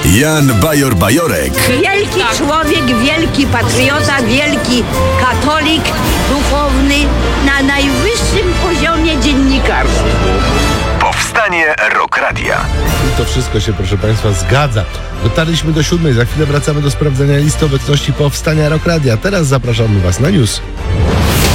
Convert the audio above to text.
Jan Bajor-Bajorek. Wielki człowiek, wielki patriota, wielki katolik, duchowny, na najwyższym poziomie dziennikarstwa. Powstanie Rock Radia. I to wszystko się, proszę Państwa, zgadza. Dotarliśmy do 7. Za chwilę wracamy do sprawdzenia listy obecności Powstania Rock Radia. Teraz zapraszamy Was na news.